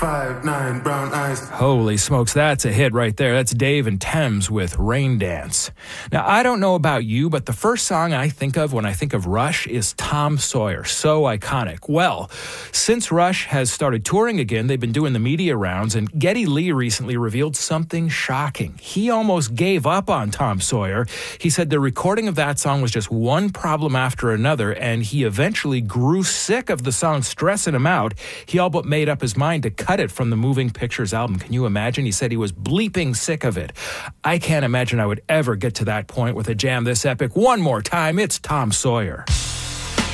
5'9", brown eyes. Holy smokes, that's a hit right there. That's Dave and Thames with Rain Dance. Now, I don't know about you, but the first song I think of when I think of Rush is Tom Sawyer. So iconic. Well, since Rush has started touring again, they've been doing the media rounds, and Geddy Lee recently revealed something shocking. He almost gave up on Tom Sawyer. He said the recording of that song was just one problem after another, and he eventually grew sick of the song stressing him out. He all but made up his mind to cut it from the Moving Pictures album. Can you imagine? He said he was bleeping sick of it. I can't imagine I would ever get to that point with a jam this epic. One more time, it's Tom Sawyer.